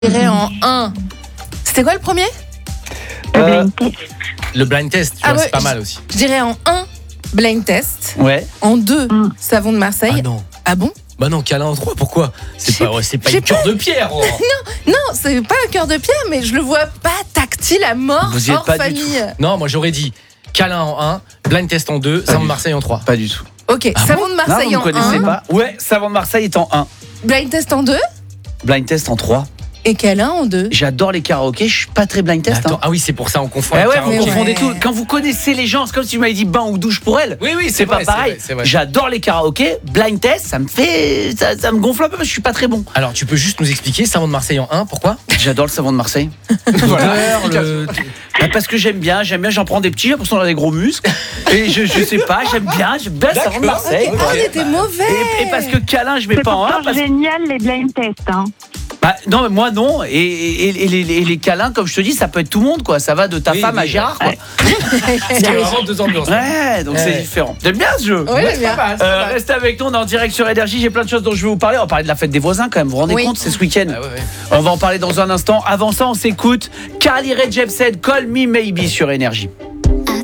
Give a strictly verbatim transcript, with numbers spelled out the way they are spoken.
dirais en un. C'était quoi le premier ? Le Euh, blind test. Le blind test, tu Ah vois, ouais, c'est pas mal aussi. Je dirais en un, blind test. Ouais. En deux, Mm. savon de Marseille. Ah non. Ah bon ? Bah non, câlin en trois, pourquoi ? C'est Je sais- pas, ouais, c'est pas je une sais cœur de pierre. oh. Non, c'est pas un cœur de pierre, mais je le vois pas tactile à mort Vous y êtes hors pas du famille. Non, moi j'aurais dit câlin en un, blind test en deux, savon de Marseille en trois. Pas du tout. Ok, Ah savon de Non, Marseille vous ne en connaissez un, pas. Ouais, Savon de Marseille est en un. blind test en deux Blind test en trois. et câlin en deux. J'adore les karaokés, je suis pas très blind test. Attends, hein. ah oui, c'est pour ça on confond. Eh avec ouais, karaoké. vous Mais confondez ouais. tout. Quand vous connaissez les gens, c'est comme si tu m'avais dit bain ou douche pour elle. Oui, oui, c'est, C'est pas vrai, pareil. C'est vrai, c'est vrai. J'adore les karaokés. Blind test, ça me fait. Ça, ça me gonfle un peu parce que je suis pas très bon. Alors, tu peux juste nous expliquer savon de Marseille en un, pourquoi ? J'adore le savon de Marseille. Voilà. Le- Bah, parce que j'aime bien, j'aime bien, j'en prends des petits, j'ai l'impression d'avoir des gros muscles. Et je, je sais pas, j'aime bien, j'aime bien le savon de D'accord. Marseille. Ah, on était mauvais. Et, et parce que câlin, je mets C'est pas en un. pourtant Parce... génial les blind tests. Hein. Bah, non, mais moi non. Et, et, et les, et les câlins, comme je te dis, ça peut être tout le monde, quoi. Ça va de ta Oui, femme oui, à Gérard, quoi. C'est vraiment deux ambiances. Ouais, donc Ouais. c'est différent. J'aime bien ce jeu. Ouais, Ouais, c'est bien. pas mal, c'est Euh, pas mal. restez avec nous, on est en direct sur Énergie. J'ai plein de choses dont je vais vous parler. On va parler de la fête des voisins quand même. Vous vous rendez Oui. compte, c'est ce week-end. Ah ouais, ouais. On va en parler dans un instant. Avant ça, on s'écoute Carly Rae Jepsen, Call Me Maybe sur Énergie.